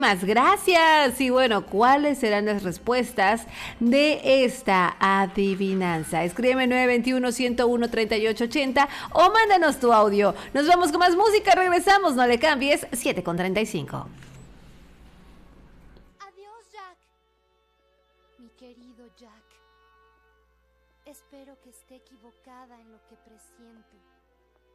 Más gracias. Y bueno, ¿cuáles serán las respuestas de esta adivinanza? Escríbeme 921-101-3880 o mándanos tu audio. Nos vamos con más música, regresamos, no le cambies, 7:35. Adiós, Jack. Mi querido Jack. Espero que esté equivocada en lo que presiento.